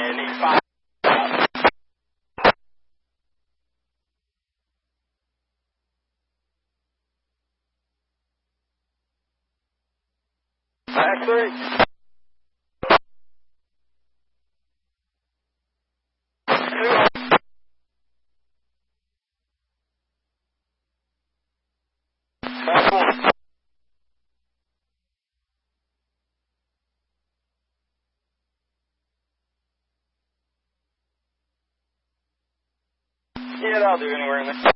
and he fired. Back 3. Back 4. Yeah, that'll do anywhere in there.